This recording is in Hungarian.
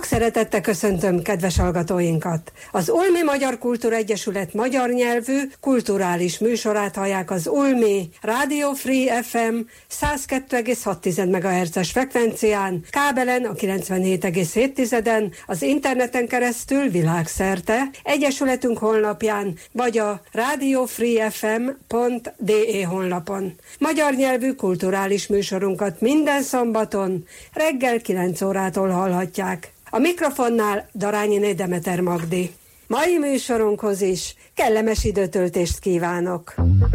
Szeretettel köszöntöm kedves hallgatóinkat! Az Ulmi Magyar Kultúra Egyesület magyar nyelvű kulturális műsorát hallják az Ulmi Radio Free FM 102,6 MHz-es frekvencián, kábelen a 97,7-en, az interneten keresztül világszerte, egyesületünk honlapján vagy a radiofreefm.de honlapon. Magyar nyelvű kulturális műsorunkat minden szombaton reggel 9 órától hallhatják. A mikrofonnál Darányiné Demeter Magdi. Mai műsorunkhoz is kellemes időtöltést kívánok!